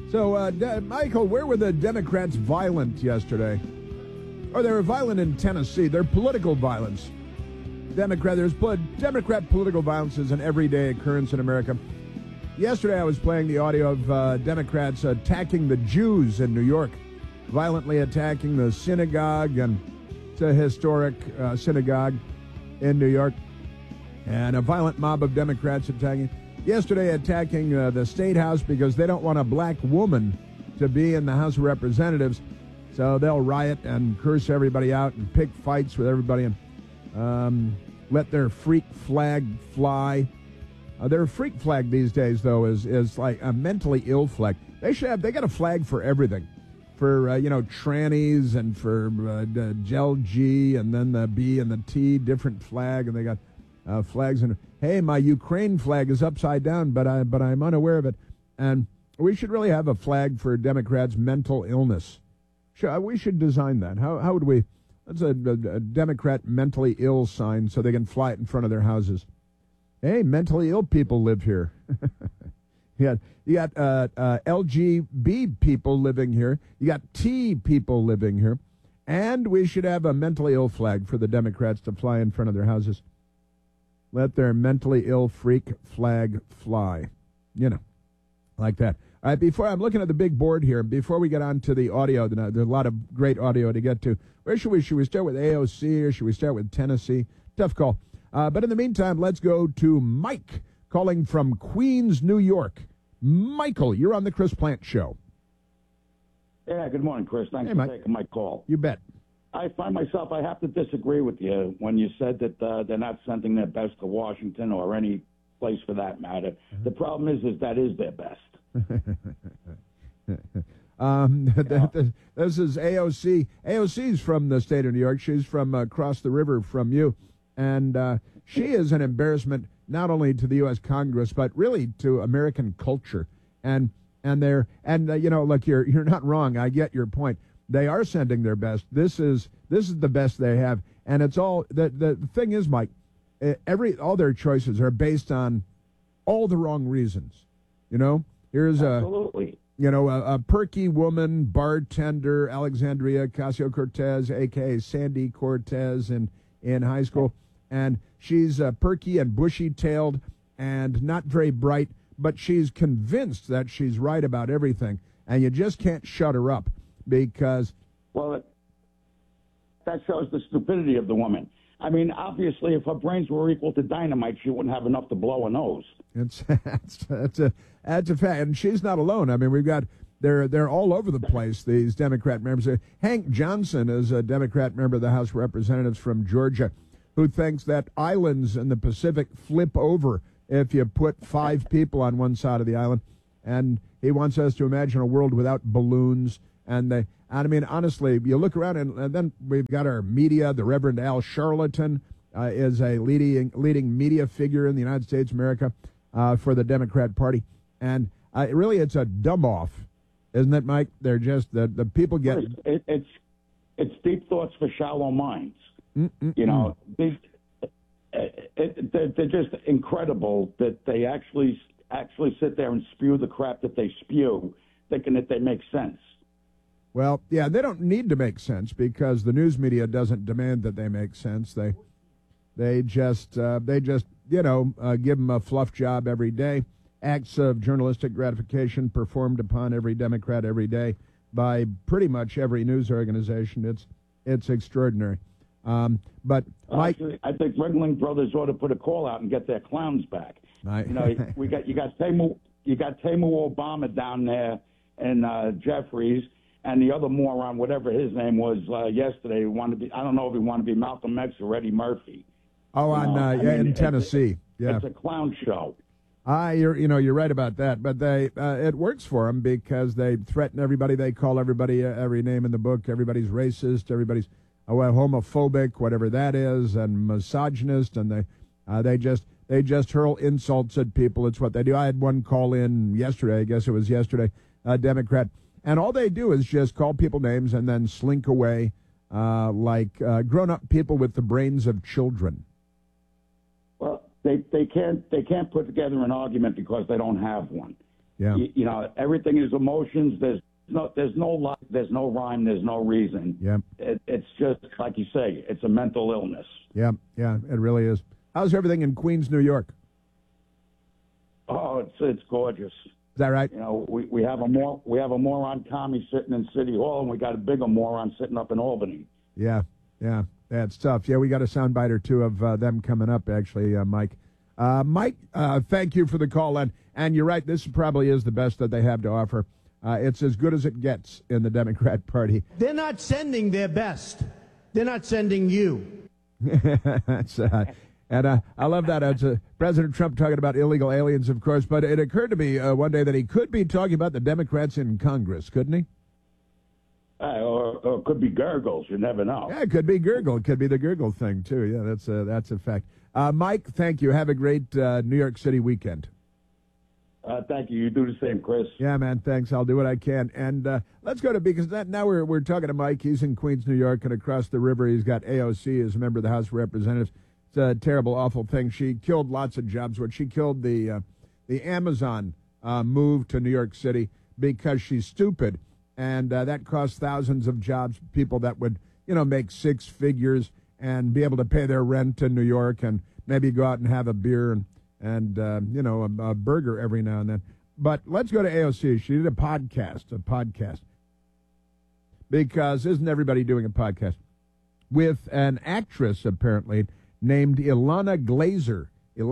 So, Michael, where were the Democrats violent yesterday? Or they were violent in Tennessee. They're political violence. Democrat political violence is an everyday occurrence in America. Yesterday I was playing the audio of Democrats attacking the Jews in New York, violently attacking the synagogue, and it's a historic synagogue in New York, and a violent mob of Democrats attacking the State House because they don't want a black woman to be in the House of Representatives, so they'll riot and curse everybody out and pick fights with everybody and let their freak flag fly. Their freak flag these days, though, is like a mentally ill flag. They got a flag for everything, for trannies and for Gel G and then the B and the T, different flag, and they got flags. And hey, my Ukraine flag is upside down, but I'm unaware of it. And we should really have a flag for Democrats' mental illness. We should design that. How would we? That's a Democrat mentally ill sign so they can fly it in front of their houses. Hey, mentally ill people live here. You got LGB people living here. You got T people living here. And we should have a mentally ill flag for the Democrats to fly in front of their houses. Let their mentally ill freak flag fly. Like that. All right, before I'm looking at the big board here, before we get on to the audio, there's a lot of great audio to get to. Where should we start with AOC or should we start with Tennessee? Tough call. But in the meantime, let's go to Mike calling from Queens, New York. Michael, you're on the Chris Plante Show. Yeah, good morning, Chris. Thanks for taking my call. You bet. I find myself, I have to disagree with you when you said that they're not sending their best to Washington or any place for that matter. Mm-hmm. The problem is that is their best. This is AOC. AOC's from the state of New York. She's from across the river from you. And she is an embarrassment not only to the U.S. Congress, but really to American culture. And look, you're not wrong. I get your point. They are sending their best. This is the best they have. And it's all the thing is, Mike, all their choices are based on all the wrong reasons. Here's absolutely. A perky woman, bartender, Alexandria Ocasio-Cortez, a.k.a. Sandy Cortez in high school. And she's perky and bushy-tailed and not very bright, but she's convinced that she's right about everything. And you just can't shut her up because... Well, that shows the stupidity of the woman. I mean, obviously, if her brains were equal to dynamite, she wouldn't have enough to blow a nose. That's a fact. And she's not alone. I mean, we've got... They're all over the place, these Democrat members. Hank Johnson is a Democrat member of the House of Representatives from Georgia who thinks that islands in the Pacific flip over if you put 5 people on one side of the island. And he wants us to imagine a world without balloons. And I mean, honestly, you look around and then we've got our media. The Reverend Al Sharpton is a leading media figure in the United States of America for the Democrat Party. And really, it's a dumb-off. Isn't it, Mike? They're just the people get it's deep thoughts for shallow minds. They're just incredible that they actually sit there and spew the crap that they spew, thinking that they make sense. Well, yeah, they don't need to make sense because the news media doesn't demand that they make sense. They just give them a fluff job every day. Acts of journalistic gratification performed upon every Democrat every day by pretty much every news organization. It's extraordinary. But Mike, I think Ringling Brothers ought to put a call out and get their clowns back. You got Tamu Obama down there and Jeffries and the other moron, whatever his name was yesterday, I don't know if he wanted to be Malcolm X or Eddie Murphy. Oh, in Tennessee. It's a clown show. You're right about that, but it works for them because they threaten everybody. They call everybody every name in the book. Everybody's racist. Everybody's homophobic, whatever that is, and misogynist, and they just hurl insults at people. It's what they do. I had one call in yesterday. I guess it was yesterday, a Democrat, and all they do is just call people names and then slink away like grown-up people with the brains of children. Well, they can't put together an argument because they don't have one. Yeah. You know, everything is emotions. There's no luck, there's no rhyme, there's no reason. Yeah. It's just like you say, it's a mental illness. Yeah, it really is. How's everything in Queens, New York? Oh, it's gorgeous. Is that right? You know, we have a moron commie sitting in City Hall, and we got a bigger moron sitting up in Albany. Yeah, that's tough. Yeah, we got a soundbite or two of them coming up, actually, Mike. Mike, thank you for the call, and you're right, this probably is the best that they have to offer. It's as good as it gets in the Democrat Party. They're not sending their best. They're not sending you. And I love that. It's President Trump talking about illegal aliens, of course, but it occurred to me one day that he could be talking about the Democrats in Congress, couldn't he? Or it could be gurgles. You never know. Yeah, it could be gurgle. It could be the gurgle thing, too. Yeah, that's a fact. Mike, thank you. Have a great New York City weekend. Thank you. You do the same, Chris. Yeah, man, thanks. I'll do what I can. And let's go to, because now we're talking to Mike. He's in Queens, New York, and across the river he's got AOC as a member of the House of Representatives. It's a terrible, awful thing. She killed lots of jobs. She killed the Amazon move to New York City because she's stupid, and that cost thousands of jobs, people that would, make six figures and be able to pay their rent in New York and maybe go out and have a beer and a burger every now and then. But let's go to AOC. She did a podcast, because isn't everybody doing a podcast with an actress apparently named Ilana Glazer.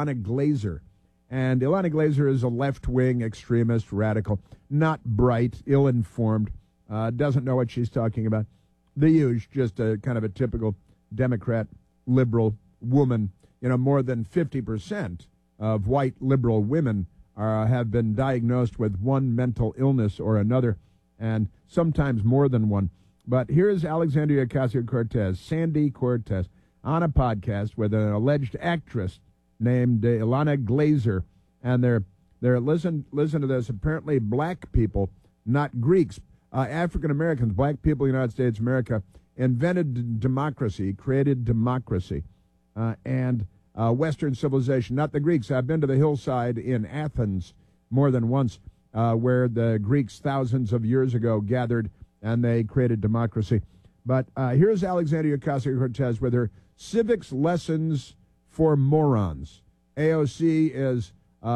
And Ilana Glazer is a left-wing extremist radical, not bright, ill-informed, doesn't know what she's talking about. The huge, just a kind of a typical Democrat liberal woman. More than 50% of white liberal women have been diagnosed with one mental illness or another, and sometimes more than one. But here's Alexandria Ocasio-Cortez, Sandy Cortez, on a podcast with an alleged actress named Ilana Glazer, and they're listen to this. Apparently, black people, not Greeks, African Americans, black people in the United States of America, invented democracy, created democracy, and Western civilization, not the Greeks. I've been to the hillside in Athens more than once, where the Greeks thousands of years ago gathered and they created democracy. But here's Alexandria Ocasio-Cortez with her civics lessons for morons. AOC is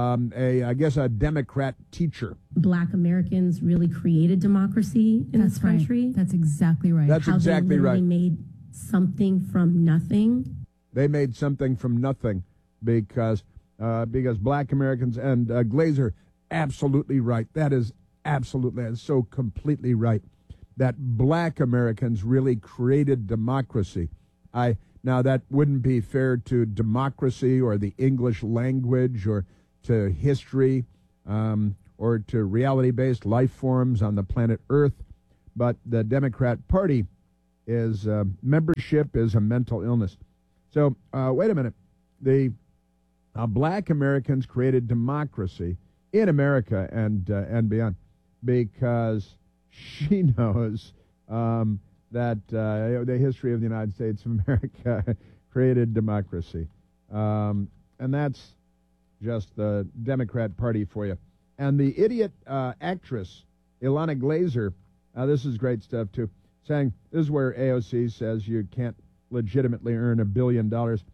a Democrat teacher. Black Americans really created democracy in this country. Right. That's exactly right. That's exactly right. They made something from nothing. They made something from nothing because black Americans, and Glazer, absolutely right. That is so completely right. That black Americans really created democracy. Now, that wouldn't be fair to democracy or the English language or to history or to reality-based life forms on the planet Earth, but the Democrat Party is membership is a mental illness. So, wait a minute. The black Americans created democracy in America and beyond because she knows that the history of the United States of America created democracy. And that's just the Democrat Party for you. And the idiot actress, Ilana Glazer, this is great stuff, too, saying this is where AOC says you can't legitimately earn $1 billion.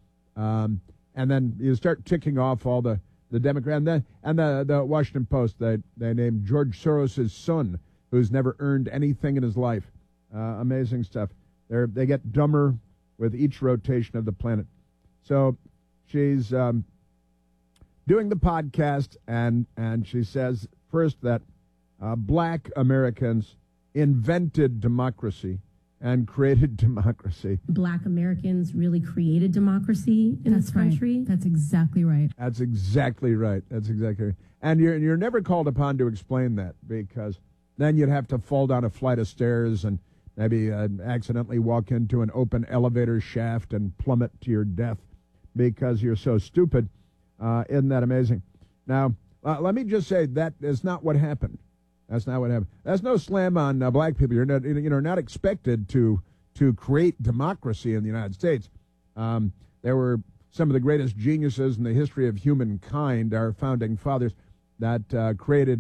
And then you start ticking off all the Democrat. And the Washington Post, they named George Soros' son, who's never earned anything in his life. Amazing stuff. They get dumber with each rotation of the planet. So she's doing the podcast, and she says first that black Americans invented democracy and created democracy. Black Americans really created democracy in this country. That's exactly right. That's exactly right. And you're never called upon to explain that, because then you'd have to fall down a flight of stairs and maybe accidentally walk into an open elevator shaft and plummet to your death because you're so stupid. Isn't that amazing? Now, let me just say that is not what happened. That's not what happened. That's no slam on black people. You're not expected to create democracy in the United States. There were some of the greatest geniuses in the history of humankind, our founding fathers, that created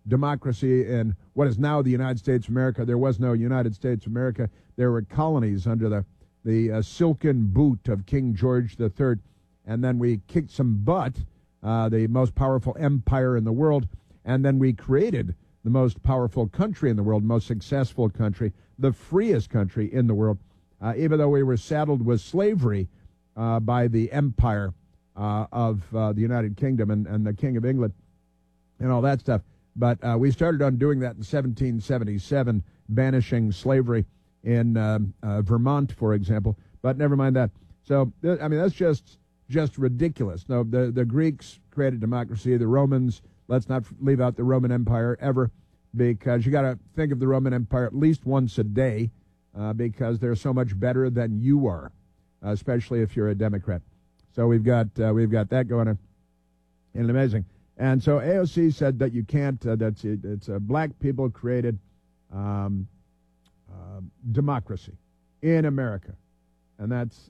democracy in what is now the United States of America. There was no United States of America. There were colonies under the silken boot of King George III. And then we kicked some butt, the most powerful empire in the world, and then we created the most powerful country in the world, most successful country, the freest country in the world, even though we were saddled with slavery by the empire of the United Kingdom and the King of England and all that stuff. But we started on doing that in 1777, banishing slavery in Vermont, for example. But never mind that. So, I mean, that's just ridiculous. No, the Greeks created democracy. The Romans, let's not leave out the Roman Empire ever, because you got to think of the Roman Empire at least once a day, because they're so much better than you are, especially if you're a Democrat. So we've got that going on, and amazing. And so AOC said that you can't. It's a black people created democracy in America, and that's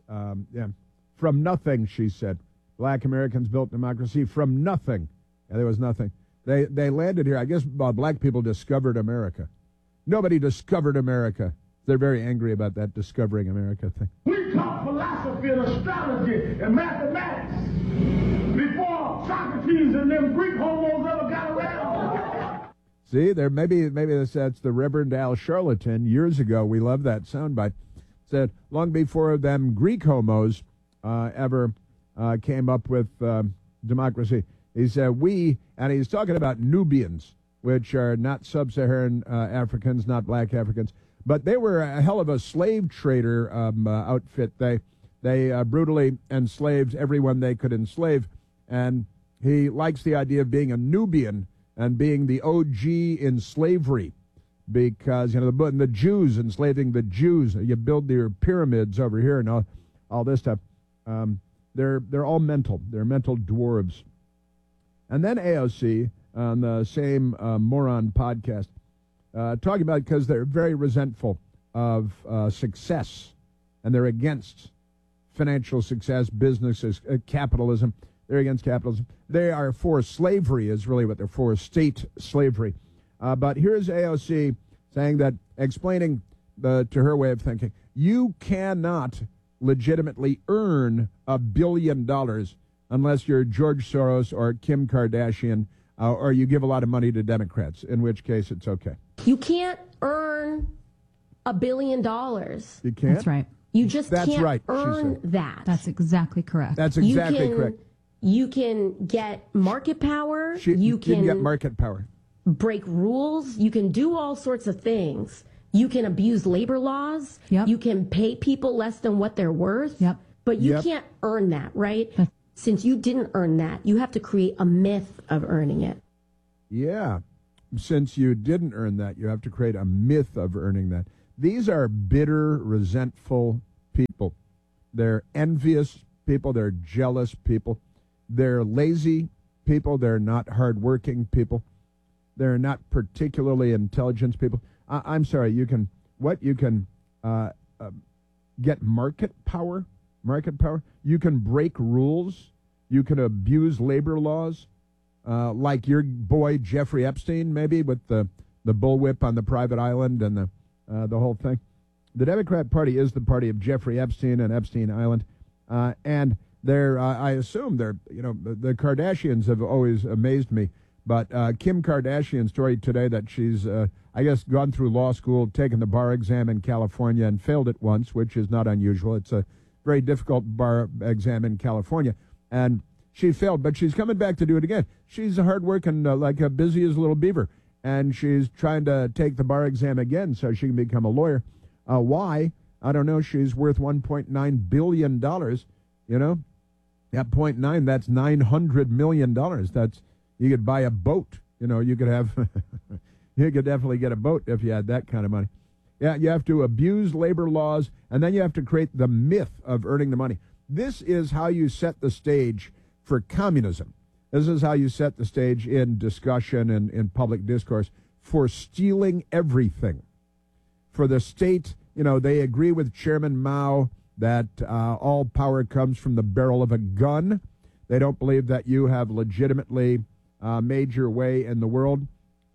from nothing. She said, black Americans built democracy from nothing. Yeah, there was nothing. They landed here. I guess black people discovered America. Nobody discovered America. They're very angry about that discovering America thing. We taught philosophy and astrology and mathematics before Socrates and them Greek homos ever got around. See, there maybe that's the Reverend Al Charlatan years ago. We love that soundbite. Said long before them Greek homos ever came up with democracy. He said and he's talking about Nubians, which are not sub-Saharan Africans, not black Africans, but they were a hell of a slave trader outfit. They brutally enslaved everyone they could enslave, and he likes the idea of being a Nubian and being the OG in slavery, because the Jews, enslaving the Jews. You build your pyramids over here and all this stuff. They're all mental. They're mental dwarves. And then AOC on the same moron podcast talking about, because they're very resentful of success, and they're against financial success, businesses, capitalism. They're against capitalism. They are for slavery is really what they're for, state slavery. But here's AOC saying that, explaining to her way of thinking, you cannot legitimately earn $1 billion unless you're George Soros or Kim Kardashian, or you give a lot of money to Democrats, in which case it's okay. You can't earn $1 billion. You can't? That's right. You just can't earn that. That's exactly correct. That's exactly correct. You can get market power. You can get market power. Break rules. You can do all sorts of things. You can abuse labor laws. Yep. You can pay people less than what they're worth. Yep. But you can't earn that, right? Since you didn't earn that, you have to create a myth of earning it. Yeah. Since you didn't earn that, you have to create a myth of earning that. These are bitter, resentful people. They're envious people. They're jealous people. They're lazy people. They're not hardworking people. They're not particularly intelligent people. I'm sorry, you can get market power. You can break rules. You can abuse labor laws, like your boy Jeffrey Epstein, maybe, with the bullwhip on the private island and the whole thing. The Democrat Party is the party of Jeffrey Epstein and Epstein Island, and I assume the Kardashians have always amazed me. But Kim Kardashian's story today that she's, I guess, gone through law school, taken the bar exam in California and failed it once, which is not unusual. It's a very difficult bar exam in California. And she failed, but she's coming back to do it again. She's hardworking, like a busy as a little beaver. And she's trying to take the bar exam again so she can become a lawyer. Why? I don't know. She's worth $1.9 billion. At 0.9, that's $900 million. You could buy a boat. You could have, you could definitely get a boat if you had that kind of money. Yeah, you have to abuse labor laws, and then you have to create the myth of earning the money. This is how you set the stage for communism. This is how you set the stage in discussion and in public discourse for stealing everything. For the state, they agree with Chairman Mao that all power comes from the barrel of a gun. They don't believe that you have legitimately made your way in the world.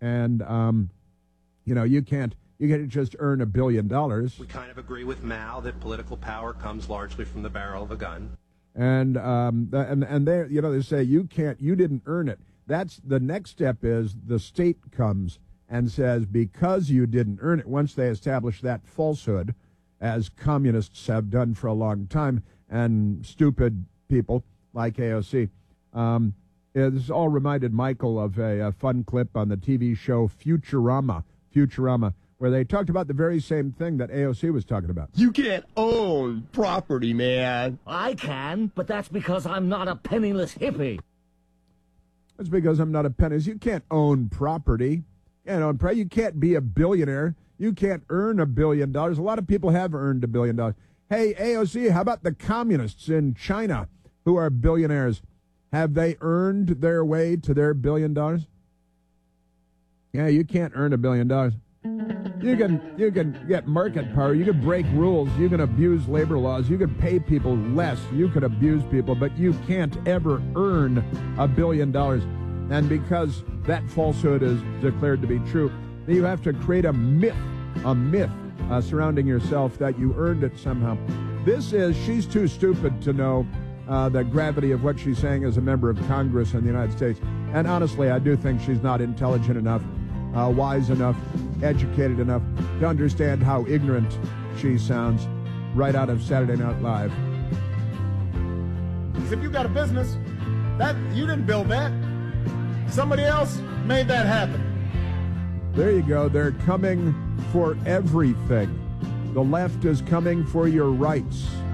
And, you can't just earn $1 billion. We kind of agree with Mao that political power comes largely from the barrel of a gun. And they say you didn't earn it. That's the next step is the state comes and says because you didn't earn it. Once they establish that falsehood, as communists have done for a long time, and stupid people like AOC. This all reminded Michael of a fun clip on the TV show Futurama, where they talked about the very same thing that AOC was talking about. You can't own property, man. I can, but that's because I'm not a penniless hippie. That's because I'm not a penniless. You can't own property. You can't be a billionaire. You can't earn $1 billion. A lot of people have earned $1 billion. Hey, AOC, how about the communists in China who are billionaires? Have they earned their way to their $1 billion? Yeah, you can't earn $1 billion. You can get market power. You can break rules. You can abuse labor laws. You can pay people less. You can abuse people, but you can't ever earn $1 billion. And because that falsehood is declared to be true, you have to create a myth surrounding yourself that you earned it somehow. She's too stupid to know the gravity of what she's saying as a member of Congress in the United States. And honestly, I do think she's not intelligent enough, wise enough, educated enough to understand how ignorant she sounds right out of Saturday Night Live. If you got a business, that you didn't build that. Somebody else made that happen. There you go. They're coming for everything. The left is coming for your rights.